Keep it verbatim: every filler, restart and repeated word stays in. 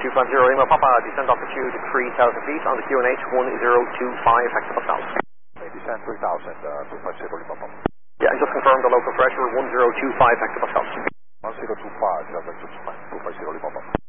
two five zero Lima Papa, descend altitude three thousand feet on the Q N H one zero two five hectopascals. Descend three thousand, uh, two five zero Lima Papa. Yeah, and just confirm the local pressure one zero two five hectopascals. one zero two five, two five zero Lima Papa.